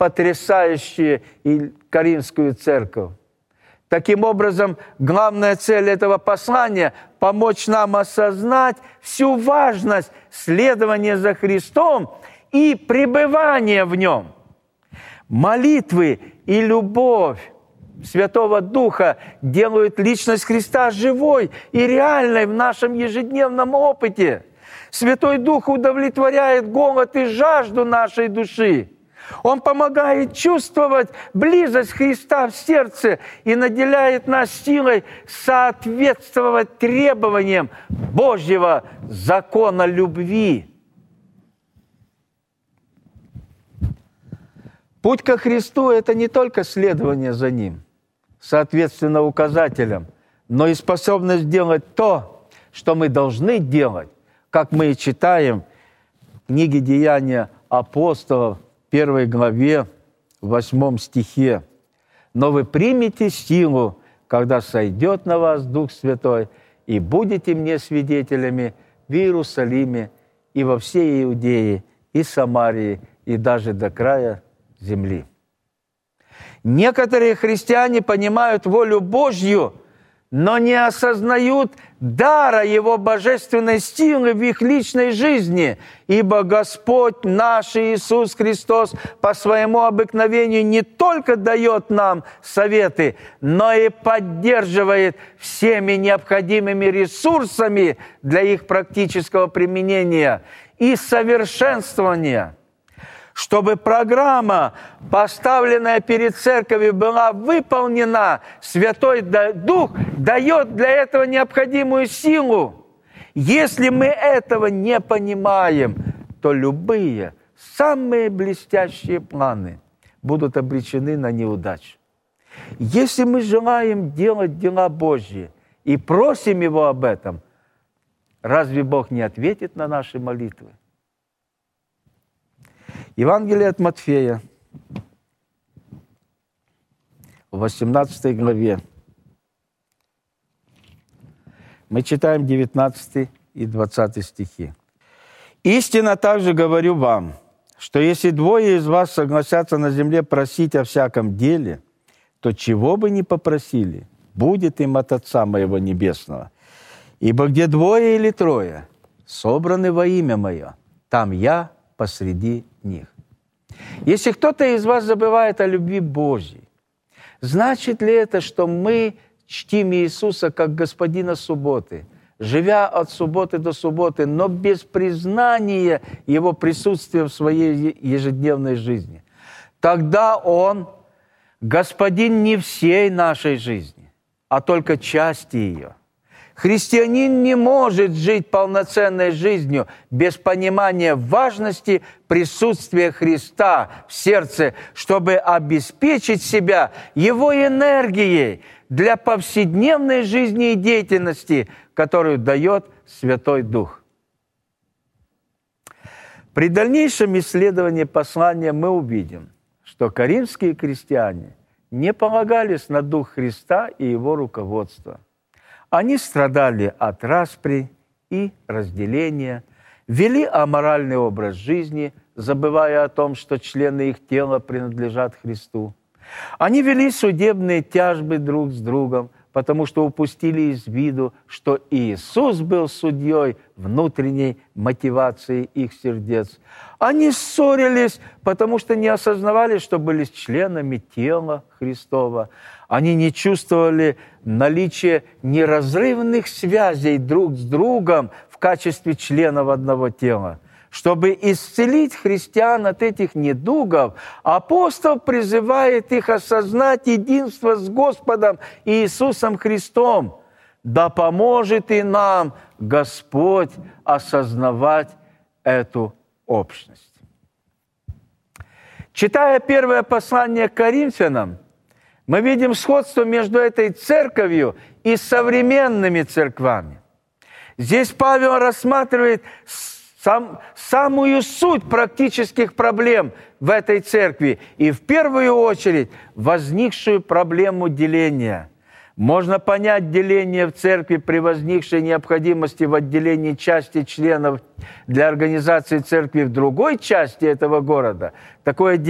потрясающие и Каримскую церковь. Таким образом, главная цель этого послания – помочь нам осознать всю важность следования за Христом и пребывания в Нем. Молитвы и любовь Святого Духа делают личность Христа живой и реальной в нашем ежедневном опыте. Святой Дух удовлетворяет голод и жажду нашей души. Он помогает чувствовать близость Христа в сердце и наделяет нас силой соответствовать требованиям Божьего закона любви. Путь ко Христу – это не только следование за Ним, соответственно указателям, но и способность делать то, что мы должны делать, как мы и читаем в книге «Деяния апостолов», 1 главе, 8 стихе. «Но вы примете силу, когда сойдет на вас Дух Святой, и будете мне свидетелями в Иерусалиме и во всей Иудее, и Самарии, и даже до края земли». Некоторые христиане понимают волю Божью, но не осознают дара Его божественной силы в их личной жизни, ибо Господь наш Иисус Христос по своему обыкновению не только дает нам советы, но и поддерживает всеми необходимыми ресурсами для их практического применения и совершенствования. Чтобы программа, поставленная перед церковью, была выполнена, Святой Дух дает для этого необходимую силу. Если мы этого не понимаем, то любые, самые блестящие планы будут обречены на неудачу. Если мы желаем делать дела Божьи и просим Его об этом, разве Бог не ответит на наши молитвы? Евангелие от Матфея, в 18 главе. Мы читаем 19 и 20 стихи. «Истинно также говорю вам, что если двое из вас согласятся на земле просить о всяком деле, то чего бы ни попросили, будет им от Отца Моего Небесного. Ибо где двое или трое собраны во имя Мое, там Я посреди них». Если кто-то из вас забывает о любви Божьей, значит ли это, что мы чтим Иисуса как Господина субботы, живя от субботы до субботы, но без признания Его присутствия в своей ежедневной жизни? Тогда Он Господин не всей нашей жизни, а только части ее. Христианин не может жить полноценной жизнью без понимания важности присутствия Христа в сердце, чтобы обеспечить себя Его энергией для повседневной жизни и деятельности, которую дает Святой Дух. При дальнейшем исследовании послания мы увидим, что коринфские христиане не полагались на Дух Христа и Его руководство. Они страдали от распри и разделения, вели аморальный образ жизни, забывая о том, что члены их тела принадлежат Христу. Они вели судебные тяжбы друг с другом, потому что упустили из виду, что Иисус был судьей внутренней мотивации их сердец. Они ссорились, потому что не осознавали, что были членами тела Христова. Они не чувствовали наличие неразрывных связей друг с другом в качестве членов одного тела. Чтобы исцелить христиан от этих недугов, апостол призывает их осознать единство с Господом Иисусом Христом. Да поможет и нам Господь осознавать эту общность. Читая первое послание к Коринфянам, мы видим сходство между этой церковью и современными церквами. Здесь Павел рассматривает самую суть практических проблем в этой церкви и в первую очередь возникшую проблему деления. Можно понять деление в церкви при возникшей необходимости в отделении части членов для организации церкви в другой части этого города. Такое